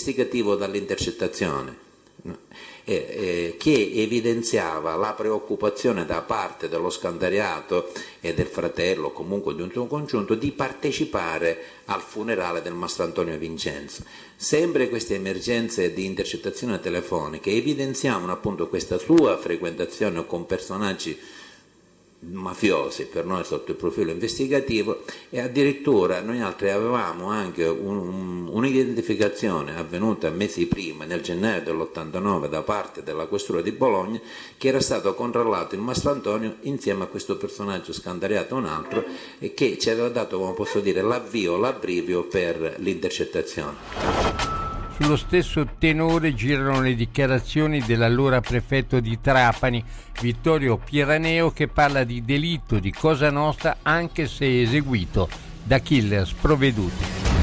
investigativo dall'intercettazione, che evidenziava la preoccupazione da parte dello scandariato e del fratello, comunque di un suo congiunto, di partecipare al funerale del Mastrantonio Vincenzo. Sempre queste emergenze di intercettazione telefoniche evidenziavano appunto questa sua frequentazione con personaggi mafiosi, per noi sotto il profilo investigativo, e addirittura noi altri avevamo anche un'identificazione avvenuta mesi prima, nel gennaio dell'89, da parte della questura di Bologna, che era stato controllato il Mastrantonio insieme a questo personaggio scandaliato, un altro, e che ci aveva dato, come posso dire, l'avvio, l'abbrivio per l'intercettazione. Sullo stesso tenore girano le dichiarazioni dell'allora prefetto di Trapani, Vittorio Pieraneo, che parla di delitto di Cosa Nostra anche se eseguito da killer sprovveduti.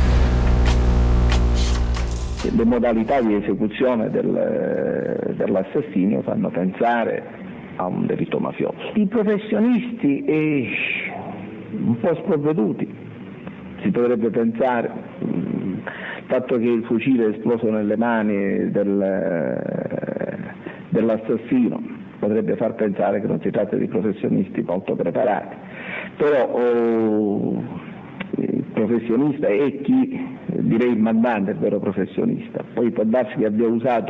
Le modalità di esecuzione dell'assassinio fanno pensare a un delitto mafioso. I professionisti un po' sprovveduti, si potrebbe pensare. Il fatto che il fucile è esploso nelle mani dell'assassino potrebbe far pensare che non si tratta di professionisti molto preparati, però il professionista è chi, direi il mandante, è il vero professionista. Poi può darsi che abbia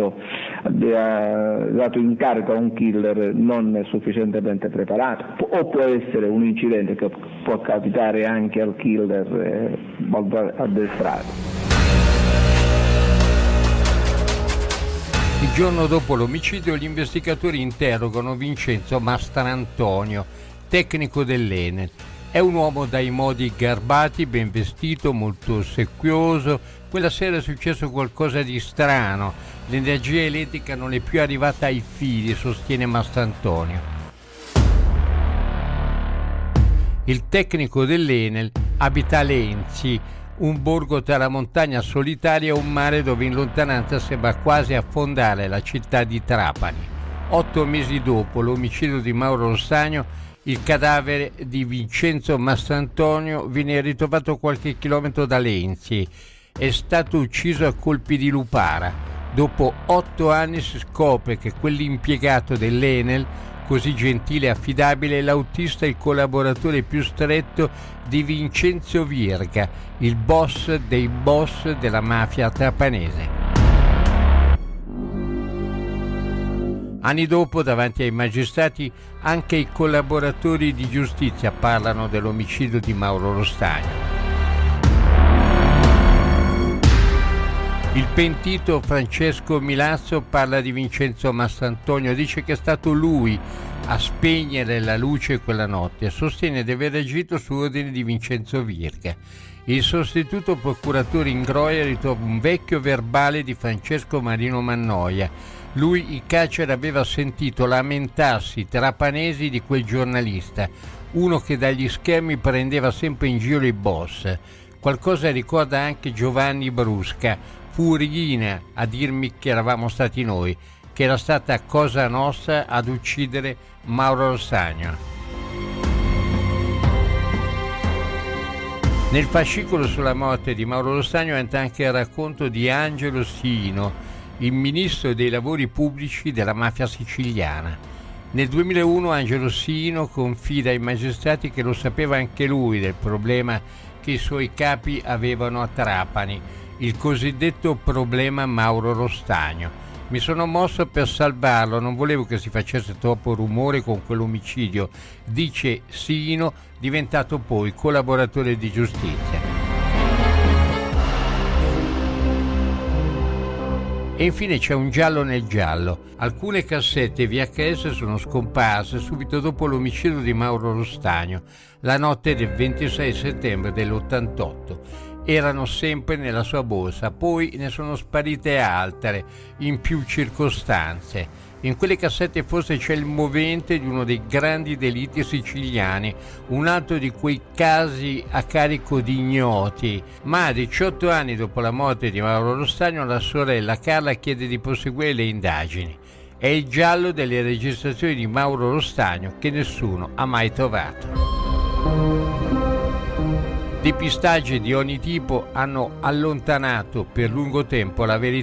dato incarico a un killer non sufficientemente preparato, o può essere un incidente che può capitare anche al killer molto addestrato. Il giorno dopo l'omicidio gli investigatori interrogano Vincenzo Mastrantonio, tecnico dell'Enel. È un uomo dai modi garbati, ben vestito, molto ossequioso. Quella sera è successo qualcosa di strano. L'energia elettrica non è più arrivata ai fili, sostiene Mastrantonio. Il tecnico dell'Enel abita a Lenzi, un borgo tra la montagna solitaria e un mare dove in lontananza sembra quasi affondare la città di Trapani. 8 mesi dopo l'omicidio di Mauro Rostagno, il cadavere di Vincenzo Mastrantonio viene ritrovato qualche chilometro da Lenzi. È stato ucciso a colpi di lupara. Dopo 8 anni si scopre che quell'impiegato dell'Enel, così gentile e affidabile, è l'autista e il collaboratore più stretto di Vincenzo Virga, il boss dei boss della mafia trapanese. Anni dopo, davanti ai magistrati, anche i collaboratori di giustizia parlano dell'omicidio di Mauro Rostagno. Il pentito Francesco Milazzo parla di Vincenzo Mastrantonio, dice che è stato lui a spegnere la luce quella notte e sostiene di aver agito su ordine di Vincenzo Virga. Il sostituto procuratore Ingroia ritrova un vecchio verbale di Francesco Marino Mannoia. Lui in carcere aveva sentito lamentarsi i trapanesi di quel giornalista, uno che dagli schermi prendeva sempre in giro i boss. Qualcosa ricorda anche Giovanni Brusca, Furina, a dirmi che eravamo stati noi, che era stata Cosa Nostra ad uccidere Mauro Rostagno. Nel fascicolo sulla morte di Mauro Rostagno entra anche il racconto di Angelo Siino, il ministro dei lavori pubblici della mafia siciliana. Nel 2001 Angelo Siino confida ai magistrati che lo sapeva anche lui del problema che i suoi capi avevano a Trapani, il cosiddetto problema Mauro Rostagno. Mi sono mosso per salvarlo, non volevo che si facesse troppo rumore con quell'omicidio, dice Sino, diventato poi collaboratore di giustizia. E infine c'è un giallo nel giallo. Alcune cassette VHS sono scomparse subito dopo l'omicidio di Mauro Rostagno, la notte del 26 settembre dell'88. Erano sempre nella sua borsa, poi ne sono sparite altre, in più circostanze. In quelle cassette forse c'è il movente di uno dei grandi delitti siciliani, un altro di quei casi a carico di ignoti. Ma a 18 anni dopo la morte di Mauro Rostagno, la sorella Carla chiede di proseguire le indagini. È il giallo delle registrazioni di Mauro Rostagno che nessuno ha mai trovato. Depistaggi di ogni tipo hanno allontanato per lungo tempo la verità